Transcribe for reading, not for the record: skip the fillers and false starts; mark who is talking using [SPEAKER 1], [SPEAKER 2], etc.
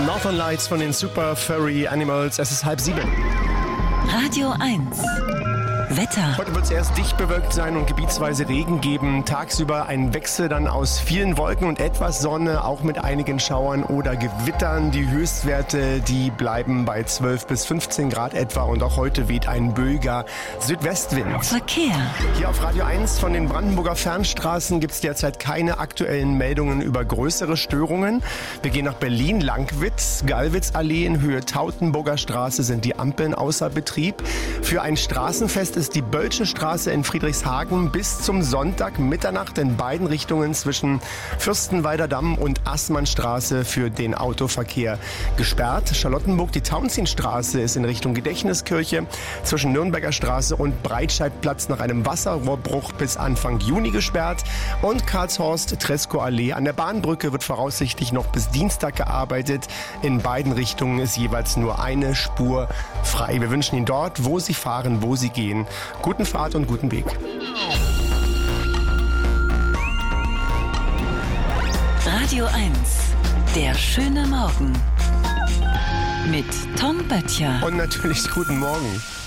[SPEAKER 1] Northern Lights von den Super Furry Animals. Es ist 6:30.
[SPEAKER 2] Radio 1. Wetter.
[SPEAKER 1] Heute wird es erst dicht bewölkt sein und gebietsweise Regen geben. Tagsüber ein Wechsel dann aus vielen Wolken und etwas Sonne, auch mit einigen Schauern oder Gewittern. Die Höchstwerte, die bleiben bei 12 bis 15 Grad etwa und auch heute weht ein böiger Südwestwind.
[SPEAKER 2] Verkehr.
[SPEAKER 1] Hier auf Radio 1 von den Brandenburger Fernstraßen gibt es derzeit keine aktuellen Meldungen über größere Störungen. Wir gehen nach Berlin, Langwitz, Gallwitzallee in Höhe Tautenburger Straße sind die Ampeln außer Betrieb. Für ein Straßenfest ist die Bölsche Straße in Friedrichshagen bis zum Sonntag Mitternacht in beiden Richtungen zwischen Fürstenwalder Damm und Assmannstraße für den Autoverkehr gesperrt. Charlottenburg, die Tauentzienstraße ist in Richtung Gedächtniskirche zwischen Nürnberger Straße und Breitscheidplatz nach einem Wasserrohrbruch bis Anfang Juni gesperrt. Und Karlshorst-Treskow-Allee an der Bahnbrücke wird voraussichtlich noch bis Dienstag gearbeitet. In beiden Richtungen ist jeweils nur eine Spur frei. Wir wünschen Ihnen dort, wo Sie fahren, wo Sie gehen, guten Fahrt und guten Weg.
[SPEAKER 2] Radio 1. Der schöne Morgen. Mit Tom Böttcher.
[SPEAKER 1] Und natürlich guten Morgen.